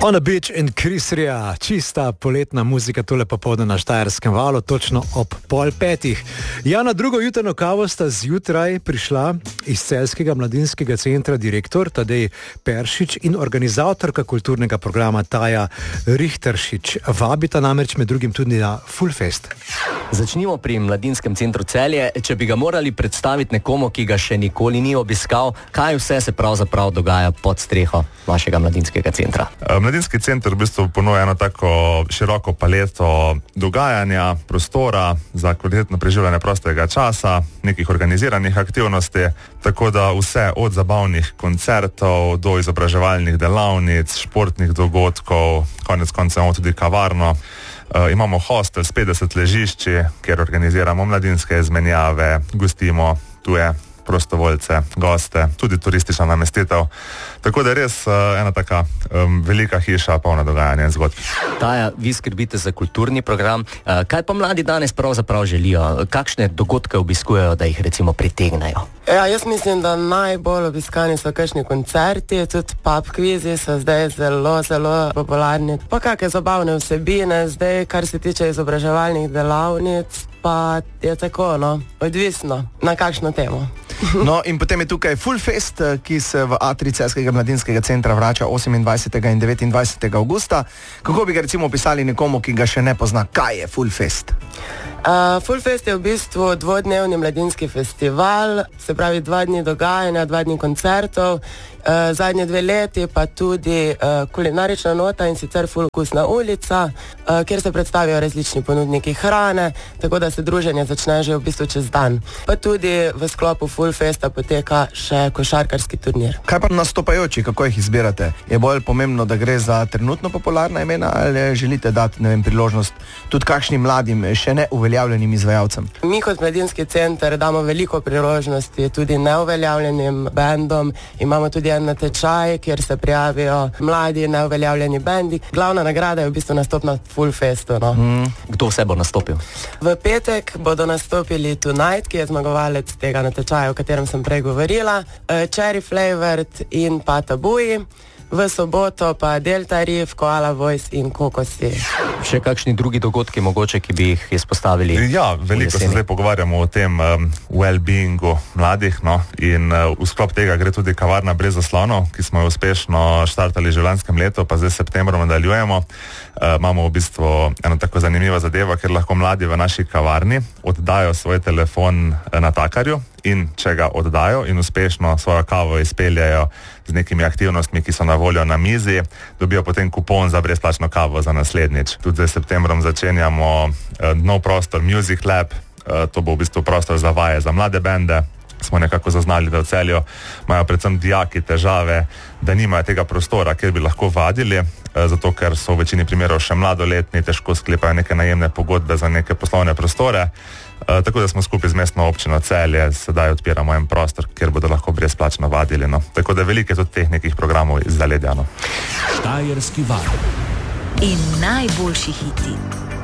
On the Beach in Krisrija, čista poletna muzika tole popoldne na Štajerskem valu, točno ob 4:30. Ja, na drugo jutrno kavo sta zjutraj prišla iz Celjskega mladinskega centra direktor Tadej Peršič in organizatorka kulturnega programa Taja Richteršič. Vabita namreč med drugim tudi na Fullfest. Začnimo pri Mladinskem centru Celje. Če bi ga morali predstaviti nekomu, ki ga še nikoli ni obiskal, kaj vse se pravzaprav dogaja pod streho vašega mladinskega centra? Mladinski center v bistvu ponuja eno tako široko paleto dogajanja, prostora za kvalitetno preživljanje prostega časa, nekih organiziranih aktivnosti, tako da vse od zabavnih koncertov do izobraževalnih delavnic, športnih dogodkov, konec koncev imamo tudi kavarno. Imamo hostel s 50 ležišči, kjer organiziramo mladinske izmenjave, gostimo tuje prostovoljce, goste, tudi turistična namestitev. Tako da je res ena taka velika hiša, polna dogajanja in zgodb. Taja, vi skrbite za kulturni program. Kaj pa mladi danes pravzaprav želijo? Kakšne dogodke obiskujejo, da jih recimo pritegnajo? Ja, jaz mislim, da najbolj obiskani so kakšni koncerti, tudi pub kvizi so zdaj zelo popularni. Pa kakšne zabavne vsebine, zdaj kar se tiče izobraževalnih delavnic, pa je tako, odvisno na kakšno temo. No, in potem je tukaj Fullfest, ki se v atrij Celjskega mladinskega centra vrača 28. in 29. augusta. Kako bi ga recimo opisali nekomu, ki ga še ne pozna? Kaj je Fullfest? Fullfest je v bistvu dvodnevni mladinski festival, se pravi 2 dni dogajanja, 2 dni koncertov, zadnje 2 leti pa tudi kulinarična nota in sicer Fulkusna ulica, kjer se predstavijo različni ponudniki hrane, tako da se druženje začne že v bistvu čez dan. Pa tudi v sklopu Fullfesta poteka še košarkarski turnir. Kaj pa nastopajoči, kako jih izbirate? Je bolj pomembno, da gre za trenutno popularna imena ali želite dati, priložnost tudi kakšnim mladim, še ne uveljavljenim izvajalcem? Mi kot mladinski center damo veliko priložnosti tudi neuveljavljenim bendom. Imamo tudi en natečaj, kjer se prijavijo mladi neuveljavljeni bendi. Glavna nagrada je v bistvu nastop na Fullfestu. Kdo vse bo nastopil? V petek bodo nastopili Tonight, ki je zmagovalec tega natečaja, o katerem sem prej govorila, Cherry Flavored in pa Tabuji. V soboto pa Delta Reef, Koala Voice in Kokosi. Še kakšni drugi dogodki mogoče, ki bi jih izpostavili? Ja, veliko se zdaj pogovarjamo o tem well-beingu mladih, in v sklop tega gre tudi kavarna brez zaslonov, ki smo jo uspešno štartali že v lanskem letu, pa zdaj septembrom nadaljujemo. Imamo v bistvu eno tako zanimivo zadevo, ker lahko mladi v naši kavarni oddajo svoj telefon natakarju in če ga oddajo in uspešno svojo kavo izpeljajo z nekimi aktivnostmi, ki so na voljo na mizi, dobijo potem kupon za brezplačno kavo za naslednjič. Tudi z septembrom začenjamo nov prostor Music Lab, to bo v bistvu prostor za vaje za mlade bende. Smo nekako zaznali, da v Celju imajo predvsem dijaki težave, da nimajo tega prostora, kjer bi lahko vadili, zato ker so v večini primerov še mladoletni, težko sklepajo neke najemne pogodbe za neke poslovne prostore. Tako da smo skupaj z mestno občino Celje sedaj odpiramo en prostor, kjer bodo lahko brezplačno vadili. Tako da veliko je tudi teh nekih programov iz zaledja. Štajerski val. In najboljši hiti.